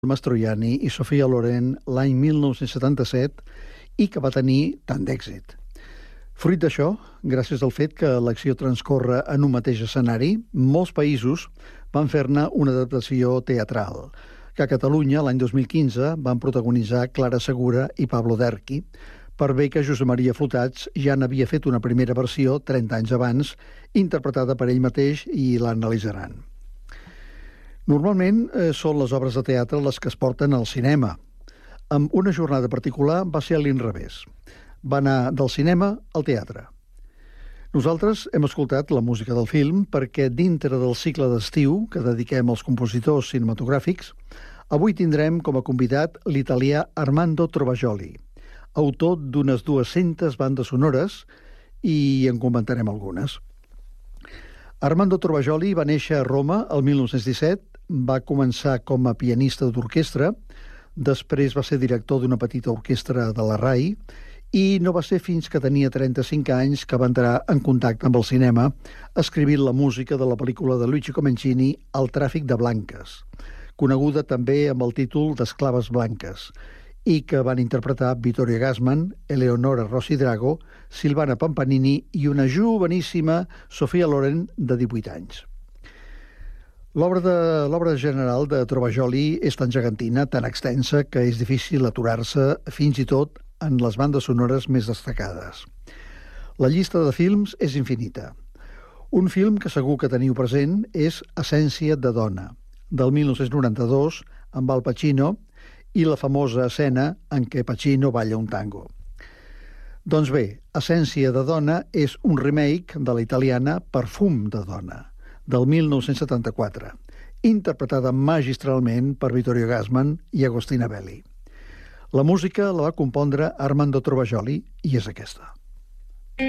Mastroianni i Sofia Loren l'any 1977 i que va tenir tant d'èxit. Fruit d'això, gràcies al fet que l'acció transcorre en un mateix escenari, molts països van fer-ne una adaptació teatral, que a Catalunya l'any 2015 van protagonitzar Clara Segura i Pablo Derqui, per bé que Josep Maria Flotats ja n'havia fet una primera versió 30 anys abans, interpretada per ell mateix i l'analitzaran. Normalment són les obres de teatre les que es porten al cinema. Amb una jornada particular va ser a l'inrevés. Va anar del cinema al teatre. Nosaltres hem escoltat la música del film perquè dintre del cicle d'estiu que dediquem als compositors cinematogràfics, avui tindrem com a convidat l'italià Armando Trovajoli, autor d'unes 200 bandes sonores, i en comentarem algunes. Armando Trovajoli va néixer a Roma el 1917, va començar com a pianista d'orquestra, després va ser director d'una petita orquestra de la RAI i no va ser fins que tenia 35 anys que va entrar en contacte amb el cinema, escrivint la música de la pel·lícula de Luigi Comencini El tràfic de blanques, coneguda també amb el títol d'Esclaves blanques, i que van interpretar Vittorio Gassman, Eleonora Rossi Drago, Silvana Pampanini i una joveníssima Sofia Loren de 18 anys. L'obra general de Trovajoli és tan gegantina, tan extensa, que és difícil aturar-se fins i tot en les bandes sonores més destacades. La llista de films és infinita. Un film que segur que teniu present és Essència de dona, del 1992, amb Al Pacino, i la famosa escena en què Pacino balla un tango. Doncs bé, Essència de dona és un remake de la italiana Perfum de dona, del 1974, interpretada magistralment per Vittorio Gassman i Agostina Belli. La música la va compondre Armando Trovajoli i és aquesta.